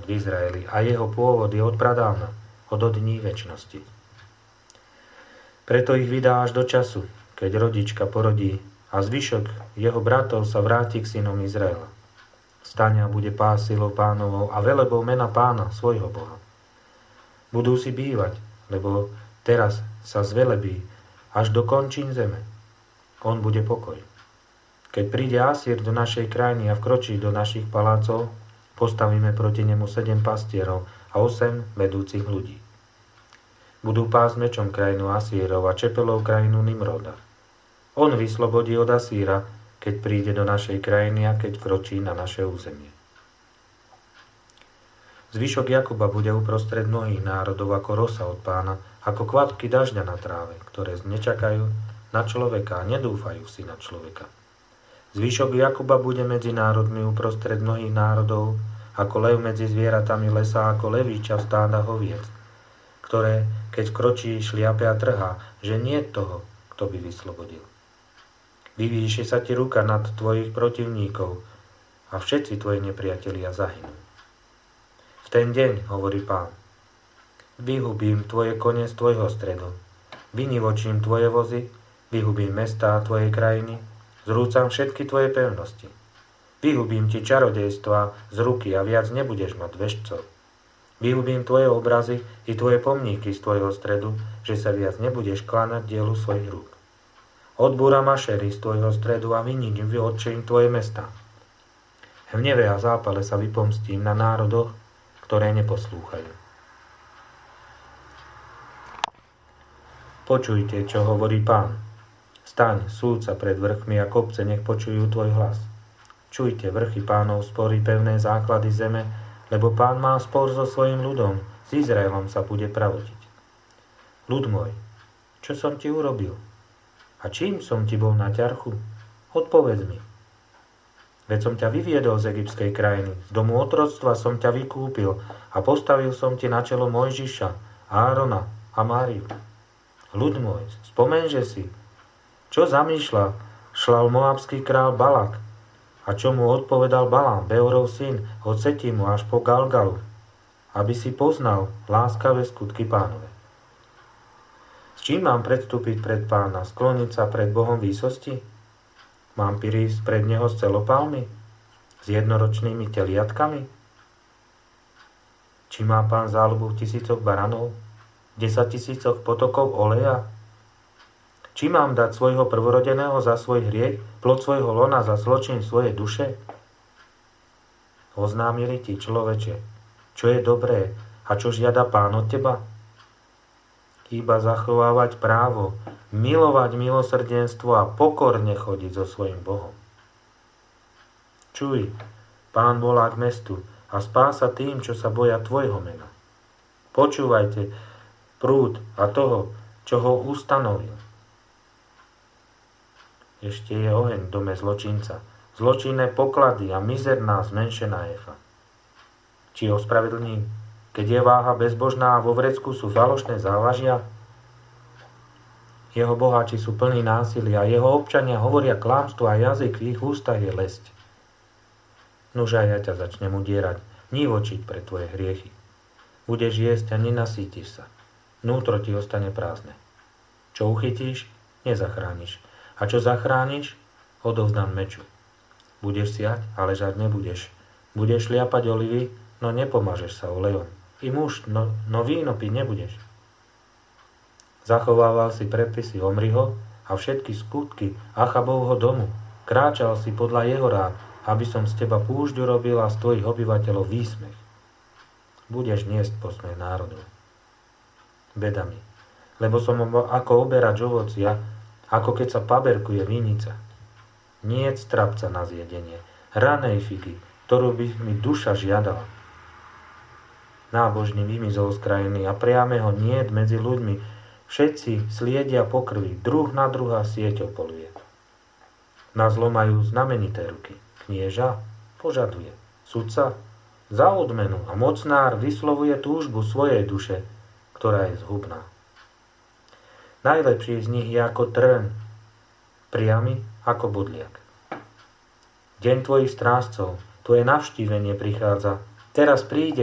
v Izraeli a jeho pôvod je od pradávna, od dní večnosti. Preto ich vydá až do času, keď rodička porodí a zvyšok jeho bratov sa vráti k synom Izraela. Stane a bude pásilou Pánovou a velebou mena Pána, svojho Boha. Budú si bývať, lebo teraz sa zvelebí až do končín zeme. On bude pokoj. Keď príde Asýr do našej krajiny a vkročí do našich palácov, postavíme proti nemu 7 pastierov a 8 vedúcich ľudí. Budú pásť mečom krajinu Asýrov a čepelou krajinu Nimroda. On vyslobodí od Asýra, keď príde do našej krajiny a keď vkročí na naše územie. Zvyšok Jakuba bude uprostred mnohých národov ako rosa od Pána, ako kvapky dažďa na tráve, ktoré nečakajú na človeka a nedúfajú si na človeka. Zvyšok Jakuba bude medzi národmi uprostred mnohých národov, ako lev medzi zvieratami lesa, ako levíča v stádach oviec, ktoré, keď kročí, šliape a trhá, že nie je toho, kto by vyslobodil. Vyvýši sa ti ruka nad tvojich protivníkov a všetci tvoji nepriatelia zahynú. V ten deň, hovorí Pán, vyhubím tvoje kone z tvojho stredu, vynivočím tvoje vozy, vyhubím mestá tvojej krajiny, zrúcam všetky tvoje pevnosti. Vyhubím ti čarodejstva z ruky a viac nebudeš mať veštcov. Vyhubím tvoje obrazy i tvoje pomníky z tvojho stredu, že sa viac nebudeš kláňať dielu svojich rúk. Odbúram mašery z tvojho stredu a vyničím tvoje mestá. V hneve a zápale sa vypomstím na národoch, ktoré neposlúchajú. Počujte, čo hovorí Pán. Staň, súd sa pred vrchmi a kopce, nech počujú tvoj hlas. Čujte vrchy Pánov spory, pevné základy zeme, lebo Pán má spor so svojím ľudom, s Izraelom sa bude pravodiť. Ľud môj, čo som ti urobil? A čím som ti bol na ťarchu? Odpovedz mi. Veď som ťa vyviedol z egyptskej krajiny, z domu otroctva som ťa vykúpil a postavil som ti na čelo Mojžiša, Árona a Máriu. Ľud môj, spomenže si, čo zamýšľal moabský král Balak a čo mu odpovedal Balám, Beorov syn, od Setimu až po Galgalu, aby si poznal láskavé skutky Pánove. S čím mám predstúpiť pred Pána, skloniť sa pred Bohom výsosti? Mám prísť pred neho s celopálmi? S jednoročnými teliatkami? Či má Pán záľubu v 1000 baranov? 10 000 potokov oleja? Či mám dať svojho prvorodeného za svoj hriech, plod svojho lona za zločin svojej duše? Oznámili ti, človeče, čo je dobré a čo žiada Pán od teba? Iba zachovávať právo, milovať milosrdenstvo a pokorne chodiť so svojím Bohom. Čuj, Pán volá k mestu a spása tým, čo sa boja tvojho mena. Počúvajte prúd a toho, čo ho ustanovil. Ešte je oheň v dome zločinca, zločinné poklady a mizerná zmenšená Efa. Či ospravedlním, keď je váha bezbožná a vo vrecku sú falošné závažia? Jeho boháči sú plní násilia a jeho občania hovoria klamstvo a jazyk v ich ústach je lesť. Nuž aj ja ťa začnem udierať, nívočiť pre tvoje hriechy. Budeš jesť a nenasítiš sa. Vnútro ti ostane prázdne. Čo uchytíš, nezachrániš. A čo zachrániš, odovzdám meču. Budeš siať, ale žať nebudeš. Budeš šliapať olivy, no nepomažeš sa olejom. I muž, no víno piť nebudeš. Zachovával si predpisy Omriho a všetky skutky Achabovho domu. Kráčal si podľa jeho rád, aby som z teba púšť urobil a z tvojich obyvateľov výsmech. Budeš niesť posmech národov. Beda mi, lebo som ako oberač ovocia, ako keď sa paberkuje vinica. Niet strapca na zjedenie, ranej figy, ktorú by mi duša žiadala. Nábožný vymizol z krajiny a priameho niet medzi ľuďmi. Všetci sliedia po krvi, druh na druha sieťou poluje. Na zlo majú znamenité ruky. Knieža požaduje, sudca za odmenu a mocnár vyslovuje túžbu svojej duše, ktorá je zhubná. Najlepší z nich je ako trn, priamy ako bodliak. Deň tvojich strážcov, tvoje navštívenie prichádza. Teraz príde